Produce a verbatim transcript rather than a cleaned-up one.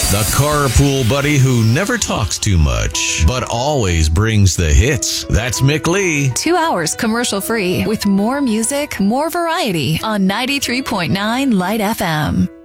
The carpool buddy who never talks too much, but always brings the hits. That's Mick Lee. Two hours commercial free with more music, more variety on ninety-three point nine Light F M.